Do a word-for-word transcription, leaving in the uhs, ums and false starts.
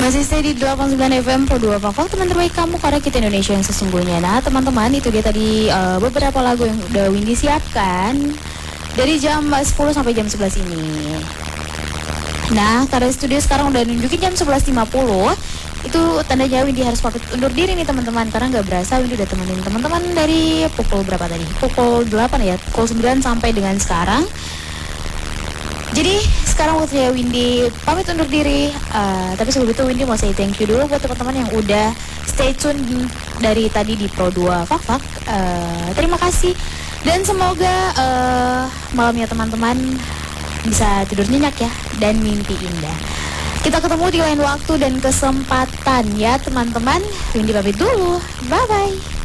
Masih stay di delapan puluh sembilan F M Pro dua Fakfak, teman terbaik kamu, karena kita Indonesia yang sesungguhnya. Nah teman-teman, itu dia tadi uh, beberapa lagu yang udah Windy siapkan dari jam sepuluh sampai jam sebelas ini. Nah, karena studio sekarang udah nunjukin jam sebelas lima puluh, itu tandanya Windy harus pamit undur diri nih teman-teman. Karena nggak berasa Windy udah temenin teman-teman dari pukul berapa tadi? Pukul delapan ya, pukul sembilan sampai dengan sekarang. Jadi sekarang waktunya Windy pamit undur diri. uh, Tapi sebelum itu Windy mau say thank you dulu buat teman-teman yang udah stay tune dari tadi di Pro dua Fakfak. uh, Terima kasih. Dan semoga uh, malamnya teman-teman bisa tidur nyenyak ya, dan mimpi indah. Kita ketemu di lain waktu dan kesempatan ya teman-teman. Windy pamit dulu. Bye-bye.